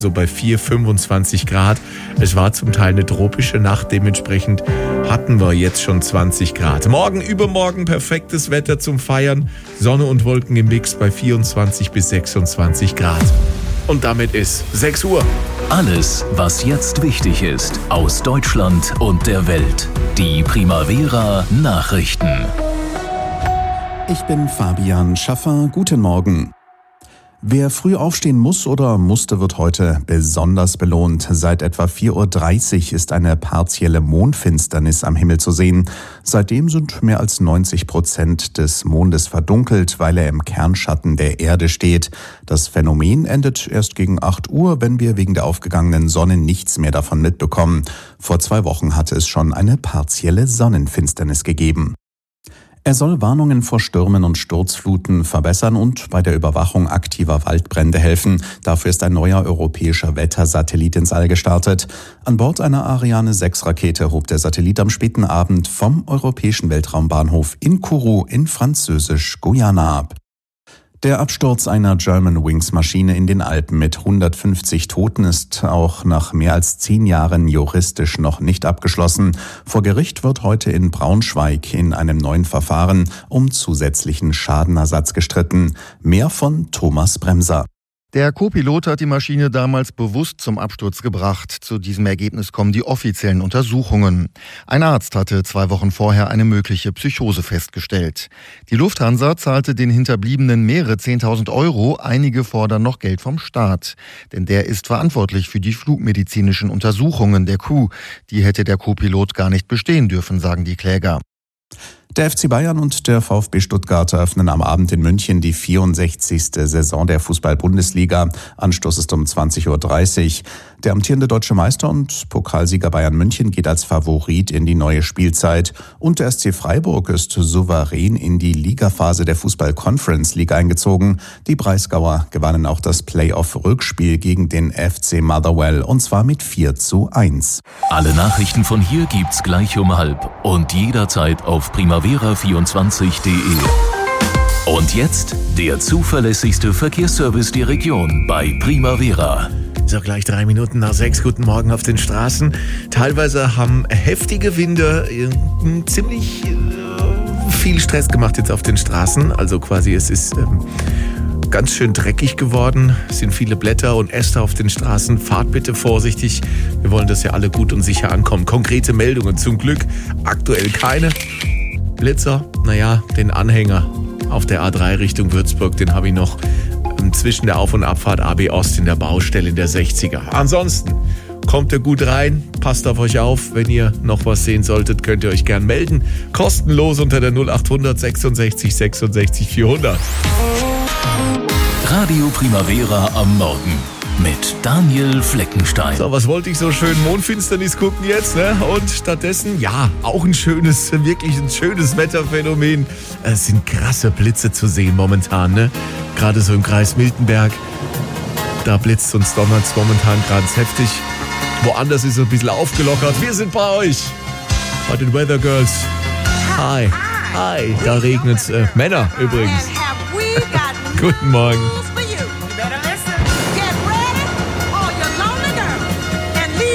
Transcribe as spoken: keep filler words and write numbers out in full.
so bei vier, fünfundzwanzig Grad. Es war zum Teil eine tropische Nacht, dementsprechend hatten wir jetzt schon zwanzig Grad. Morgen, übermorgen perfektes Wetter zum Feiern. Sonne und Wolken im Mix bei vierundzwanzig bis sechsundzwanzig Grad. Und damit ist sechs Uhr. Alles, was jetzt wichtig ist, aus Deutschland und der Welt. Die Primavera Nachrichten. Ich bin Fabian Schaffer. Guten Morgen. Wer früh aufstehen muss oder musste, wird heute besonders belohnt. Seit etwa vier Uhr dreißig ist eine partielle Mondfinsternis am Himmel zu sehen. Seitdem sind mehr als neunzig Prozent des Mondes verdunkelt, weil er im Kernschatten der Erde steht. Das Phänomen endet erst gegen acht Uhr, wenn wir wegen der aufgegangenen Sonne nichts mehr davon mitbekommen. Vor zwei Wochen hatte es schon eine partielle Sonnenfinsternis gegeben. Er soll Warnungen vor Stürmen und Sturzfluten verbessern und bei der Überwachung aktiver Waldbrände helfen. Dafür ist ein neuer europäischer Wettersatellit ins All gestartet. An Bord einer Ariane sechs Rakete hob der Satellit am späten Abend vom europäischen Weltraumbahnhof in Kourou in Französisch-Guyana ab. Der Absturz einer Germanwings-Maschine in den Alpen mit hundertfünfzig Toten ist auch nach mehr als zehn Jahren juristisch noch nicht abgeschlossen. Vor Gericht wird heute in Braunschweig in einem neuen Verfahren um zusätzlichen Schadenersatz gestritten. Mehr von Thomas Bremser. Der Co-Pilot hat die Maschine damals bewusst zum Absturz gebracht. Zu diesem Ergebnis kommen die offiziellen Untersuchungen. Ein Arzt hatte zwei Wochen vorher eine mögliche Psychose festgestellt. Die Lufthansa zahlte den Hinterbliebenen mehrere zehntausend Euro. Einige fordern noch Geld vom Staat. Denn der ist verantwortlich für die flugmedizinischen Untersuchungen der Crew. Die hätte der Co-Pilot gar nicht bestehen dürfen, sagen die Kläger. Der F C Bayern und der VfB Stuttgart eröffnen am Abend in München die vierundsechzigste Saison der Fußball-Bundesliga. Anstoß ist um zwanzig Uhr dreißig. Der amtierende deutsche Meister und Pokalsieger Bayern München geht als Favorit in die neue Spielzeit. Und der S C Freiburg ist souverän in die Ligaphase der Fußball-Conference League eingezogen. Die Breisgauer gewannen auch das Playoff-Rückspiel gegen den F C Motherwell und zwar mit vier zu eins. Alle Nachrichten von hier gibt's gleich um halb und jederzeit auf primavera vierundzwanzig punkt de. Und jetzt der zuverlässigste Verkehrsservice der Region bei Primavera. So, gleich drei Minuten nach sechs. Guten Morgen auf den Straßen. Teilweise haben heftige Winde äh, ziemlich äh, viel Stress gemacht jetzt auf den Straßen. Also quasi es ist ähm, ganz schön dreckig geworden. Es sind viele Blätter und Äste auf den Straßen. Fahrt bitte vorsichtig. Wir wollen, dass ja alle gut und sicher ankommen. Konkrete Meldungen zum Glück aktuell keine. Blitzer, naja, den Anhänger auf der A drei Richtung Würzburg, den habe ich noch zwischen der Auf- und Abfahrt A B Ost in der Baustelle in der sechziger. Ansonsten kommt ihr gut rein, passt auf euch auf. Wenn ihr noch was sehen solltet, könnt ihr euch gern melden. Kostenlos unter der null achthundert sechsundsechzig sechsundsechzig vierhundert. Radio Primavera am Morgen mit Daniel Fleckenstein. So, was wollte ich so schön? Mondfinsternis gucken jetzt, ne? Und stattdessen, ja, auch ein schönes, wirklich ein schönes Wetterphänomen. Es sind krasse Blitze zu sehen momentan, ne? Gerade so im Kreis Miltenberg. Da blitzt und donnert es momentan ganz heftig. Woanders ist es ein bisschen aufgelockert. Wir sind bei euch. Bei den Weather Girls. Hi. Hi. Da regnet es. Äh, Männer übrigens. Guten Morgen.